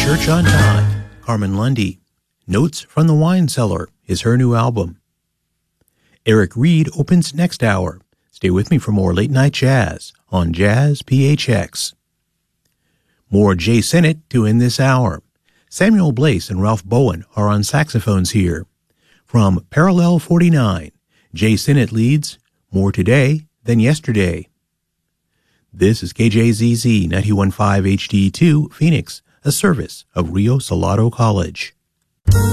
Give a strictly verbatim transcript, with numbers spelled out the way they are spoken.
Church on Time, Carmen Lundy. Notes from the Wine Cellar is her new album. Eric Reed opens next hour. Stay with me for more late night jazz on Jazz P H X. More Jay Sennett to end this hour. Samuel Blaise and Ralph Bowen are on saxophones here. From Parallel forty-nine, Jay Sennett leads More Today Than Yesterday. This is K J Z Z ninety-one point five H D two, Phoenix, a service of Rio Salado College.